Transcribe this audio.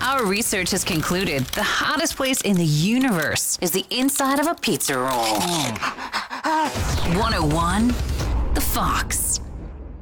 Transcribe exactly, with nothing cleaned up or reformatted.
Our research has concluded the hottest place in the universe is the inside of a pizza roll. one oh one, The Fox.